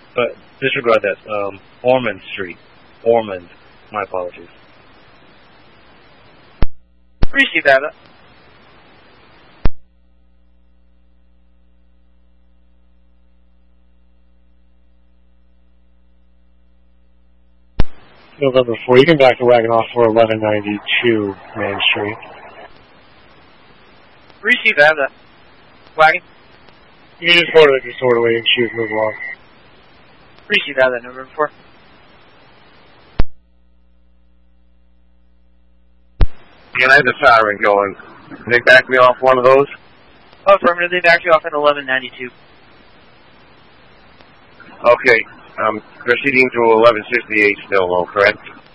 But disregard that. Ormond Street. Ormond. My apologies. Receive that. November 4. You can back the wagon off for 1192 Main Street. Receive that. Wagon. You can just order it disorderly and shoot move along. Receive that, November 4. And I have the siren going. Can they back me off one of those? Oh, affirmative. They backed you off at 1192. Okay. I'm proceeding to 1168 still, though, correct?